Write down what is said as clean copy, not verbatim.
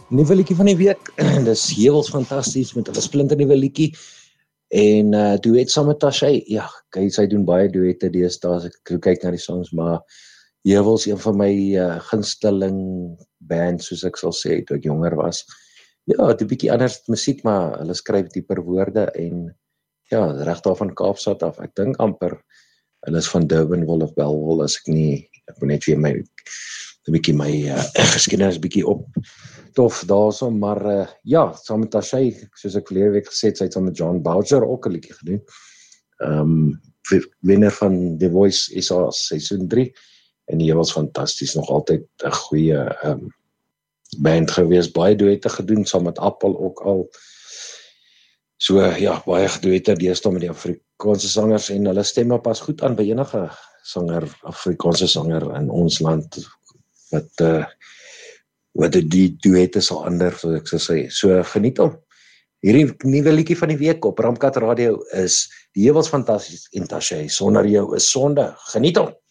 Nuwe liedjie van die week, dis hewels fantasties met hulle splinternuwe liedjie en duet saam met Tashay. Ja, kyk, sy doen baie duette deesdae as ek kyk na die songs, maar hewels een van my gunsteling bands, soos ek sal sê, toe ek jonger was. Ja, het 'n bietjie anders musiek, maar hulle skryf dieper woorde en ja, reg daar van Kaapstad af. Ek dink amper hulle is van Durbanville of Bellville, as ek moet net weer 'n bietjie my geskiedenis bietjie op tof daarso, maar ja, saam met Tashay, soos ek verlede week gesê het, sy het saam met John Boucher ook 'n liedjie gedoen. Wenner van The Voice SA seisoen 3 en die was fantasties, nog altyd 'n goeie band gewees, baie duette gedoen saam met Appel ook al. So ja, baie duette deesdae met die Afrikaanse sangers en hulle stemme pas goed aan by enige sanger, Afrikaanse sanger in ons land wat die duette sal ander, soos ek sou sê. So geniet hom. Hierdie nuwe liedjie van die week op Ramkat Radio is Die Hewels Fantasties en Tashay, Sonder Jou is Sonde. Geniet hom.